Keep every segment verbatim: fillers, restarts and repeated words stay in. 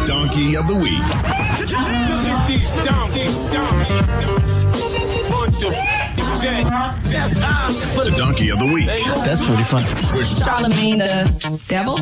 Donkey of the Week. It's time for the Donkey of the Week. That's pretty funny. Charlemagne the devil?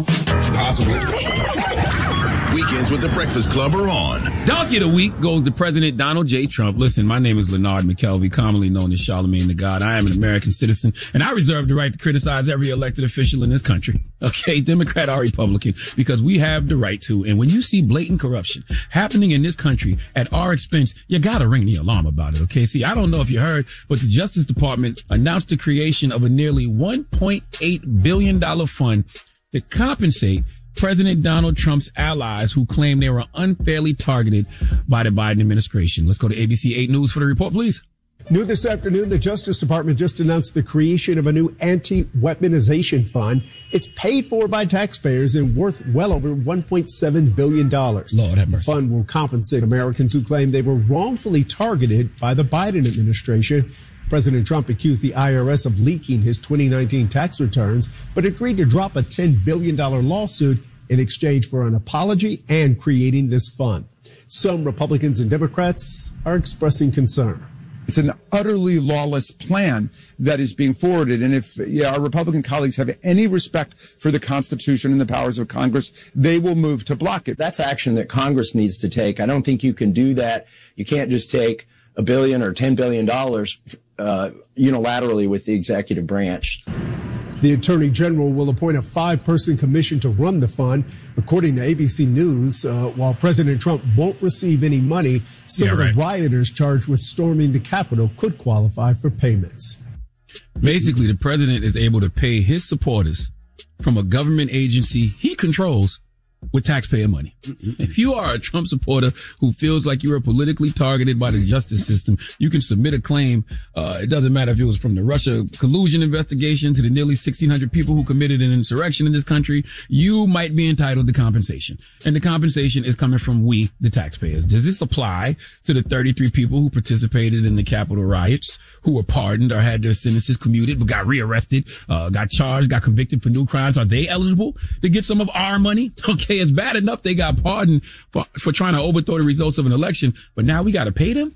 Possibly. Weekends with the Breakfast Club are on. Donkey of the Week goes to President Donald J. Trump. Listen, my name is Leonard McKelvey, commonly known as Charlemagne the God. I am an American citizen, and I reserve the right to criticize every elected official in this country. Okay, Democrat or Republican, because we have the right to. And when you see blatant corruption happening in this country at our expense, you gotta ring the alarm about it, okay? See, I don't know if you heard, but the Justice Department announced the creation of a nearly one point eight billion dollars fund to compensate President Donald Trump's allies who claim they were unfairly targeted by the Biden administration. Let's go to A B C eight News for the report, please. New this afternoon, the Justice Department just announced the creation of a new anti-weaponization fund. It's paid for by taxpayers and worth well over one point seven billion dollars. Lord have mercy. The fund will compensate Americans who claim they were wrongfully targeted by the Biden administration. President Trump accused the I R S of leaking his twenty nineteen tax returns, but agreed to drop a ten billion dollars lawsuit in exchange for an apology and creating this fund. Some Republicans and Democrats are expressing concern. It's an utterly lawless plan that is being forwarded. And if yeah, our Republican colleagues have any respect for the Constitution and the powers of Congress, they will move to block it. That's action that Congress needs to take. I don't think you can do that. You can't just take a billion or ten billion dollars uh, unilaterally with the executive branch. The Attorney General will appoint a five-person commission to run the fund. According to A B C News, uh, while President Trump won't receive any money, some yeah, of the right. rioters charged with storming the Capitol could qualify for payments. Basically, the president is able to pay his supporters from a government agency he controls with taxpayer money. If you are a Trump supporter who feels like you are politically targeted by the justice system, you can submit a claim. Uh, it doesn't matter if it was from the Russia collusion investigation to the nearly sixteen hundred people who committed an insurrection in this country. You might be entitled to compensation. And the compensation is coming from we, the taxpayers. Does this apply to the thirty-three people who participated in the Capitol riots, who were pardoned or had their sentences commuted, but got rearrested, uh, got charged, got convicted for new crimes? Are they eligible to get some of our money? Okay. It's bad enough they got pardoned for, for trying to overthrow the results of an election, but now we got to pay them,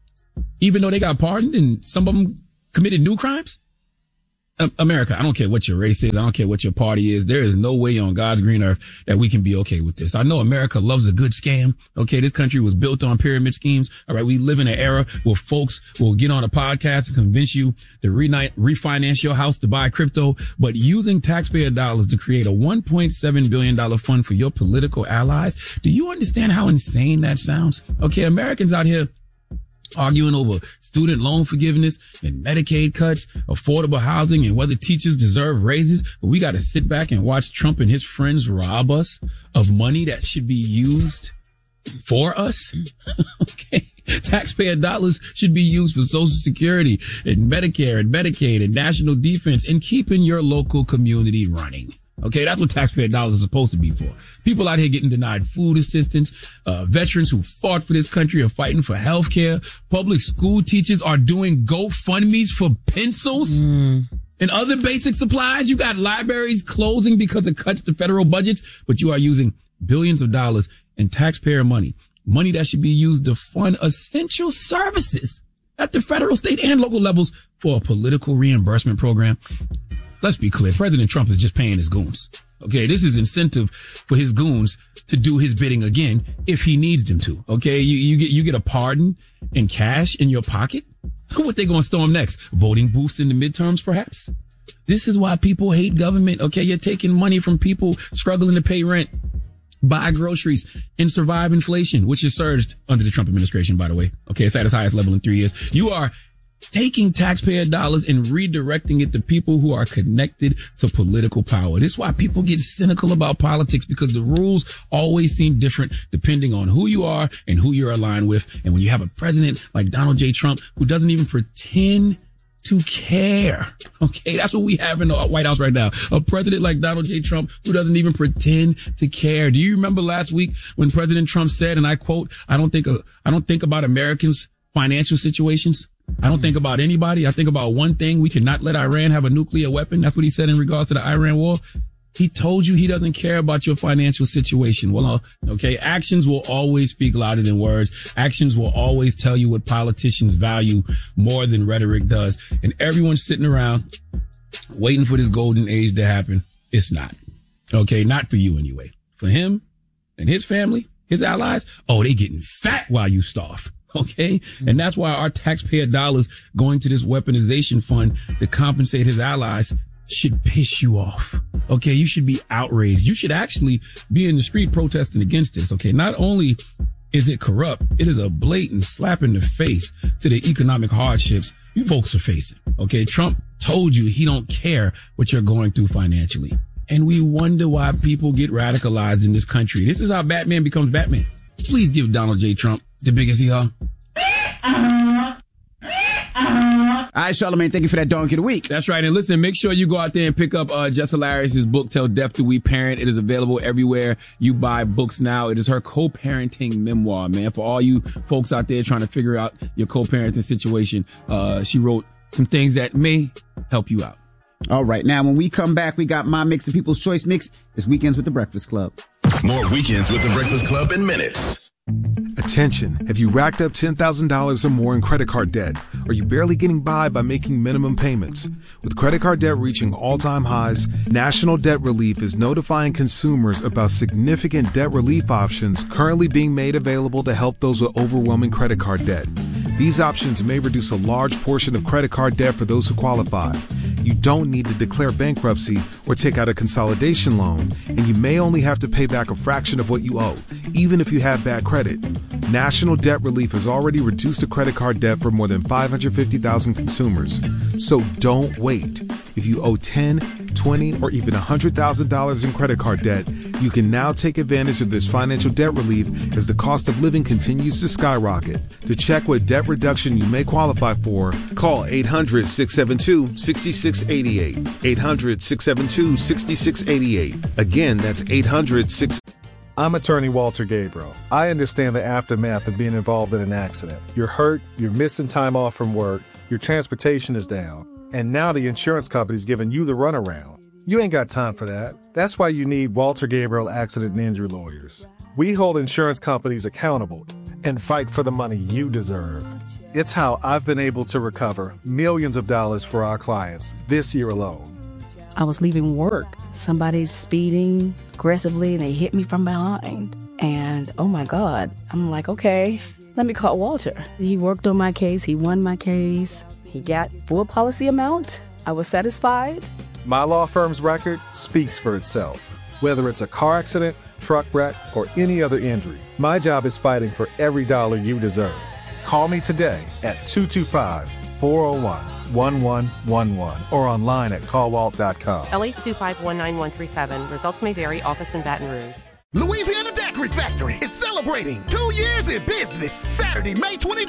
even though they got pardoned and some of them committed new crimes? Um, America, I don't care what your race is. I don't care what your party is. There is no way on God's green earth that we can be okay with this. I know America loves a good scam. Okay. This country was built on pyramid schemes. All right. We live in an era where folks will get on a podcast and convince you to re- refinance your house to buy crypto, but using taxpayer dollars to create a one point seven billion dollars fund for your political allies. Do you understand how insane that sounds? Okay. Americans out here arguing over student loan forgiveness and Medicaid cuts, affordable housing, and whether teachers deserve raises. But we got to sit back and watch Trump and his friends rob us of money that should be used for us. Okay. Taxpayer dollars should be used for Social Security and Medicare and Medicaid and national defense and keeping your local community running. Okay, that's what taxpayer dollars are supposed to be for. People out here getting denied food assistance, uh, veterans who fought for this country are fighting for health care. Public school teachers are doing GoFundMes for pencils mm. and other basic supplies. You got libraries closing because of cuts to federal budgets, but you are using billions of dollars in taxpayer money, money that should be used to fund essential services at the federal, state, and local levels for a political reimbursement program. Let's be clear. President Trump is just paying his goons. Okay. This is incentive for his goons to do his bidding again if he needs them to. Okay. You, you get, you get a pardon and cash in your pocket. What they going to storm next? Voting booths in the midterms, perhaps? This is why people hate government. Okay. You're taking money from people struggling to pay rent, buy groceries, and survive inflation, which has surged under the Trump administration, by the way. Okay. It's at its highest level in three years. You are taking taxpayer dollars and redirecting it to people who are connected to political power. This is why people get cynical about politics, because the rules always seem different depending on who you are and who you're aligned with. And when you have a president like Donald J. Trump who doesn't even pretend to care. Okay. That's what we have in the White House right now. A president like Donald J. Trump who doesn't even pretend to care. Do you remember last week when President Trump said, and I quote, I don't think, uh, I don't think about Americans' financial situations. I don't think about anybody. I think about one thing. We cannot let Iran have a nuclear weapon. That's what he said in regards to the Iran war. He told you he doesn't care about your financial situation. Well, okay, actions will always speak louder than words. Actions will always tell you what politicians value more than rhetoric does. And everyone's sitting around waiting for this golden age to happen. It's not. Okay, not for you anyway. For him and his family, his allies, oh, they getting fat while you starve. Okay. Mm-hmm. And that's why our taxpayer dollars going to this weaponization fund to compensate his allies should piss you off. Okay. You should be outraged. You should actually be in the street protesting against this. Okay. Not only is it corrupt, it is a blatant slap in the face to the economic hardships you folks are facing. Okay. Trump told you he don't care what you're going through financially. And we wonder why people get radicalized in this country. This is how Batman becomes Batman. Please give Donald J. Trump the biggest hee-haw. All right, Charlamagne, thank you for that donkey of the week. That's right. And listen, make sure you go out there and pick up uh Jess Hilarious' book, Tell Death to We Parent. It is available everywhere you buy books now. It is her co-parenting memoir, man. For all you folks out there trying to figure out your co-parenting situation, uh she wrote some things that may help you out. All right. Now, when we come back, we got my mix, the People's Choice mix. It's Weekends with the Breakfast Club. More Weekends with the Breakfast Club in minutes. Attention. Have you racked up ten thousand dollars or more in credit card debt? Are you barely getting by by making minimum payments? With credit card debt reaching all-time highs, National Debt Relief is notifying consumers about significant debt relief options currently being made available to help those with overwhelming credit card debt. These options may reduce a large portion of credit card debt for those who qualify. You don't need to declare bankruptcy or take out a consolidation loan, and you may only have to pay back a fraction of what you owe, even if you have bad credit. National Debt Relief has already reduced the credit card debt for more than five hundred fifty thousand consumers. So don't wait. If you owe ten, twenty, or even one hundred thousand dollars in credit card debt, you can now take advantage of this financial debt relief as the cost of living continues to skyrocket. To check what debt reduction you may qualify for, call eight hundred, six seven two, six six eight eight. eight hundred, six seven two, six six eight eight. Again, that's eight hundred, six. I'm attorney Walter Gabriel. I understand the aftermath of being involved in an accident. You're hurt, you're missing time off from work, your transportation is down, and now the insurance company's giving you the runaround. You ain't got time for that. That's why you need Walter Gabriel Accident and Injury Lawyers. We hold insurance companies accountable and fight for the money you deserve. It's how I've been able to recover millions of dollars for our clients this year alone. I was leaving work. Somebody's speeding aggressively and they hit me from behind. And oh my God, I'm like, okay, let me call Walter. He worked on my case. He won my case. He got full policy amount. I was satisfied. My law firm's record speaks for itself. Whether it's a car accident, truck wreck, or any other injury, my job is fighting for every dollar you deserve. Call me today at two two five, four oh one, one one one one or online at call walt dot com. L eight two five one nine one three seven. Results may vary. Office in Baton Rouge. Louisiana Daiquiri Factory is celebrating two years in business. Saturday, May twenty-third.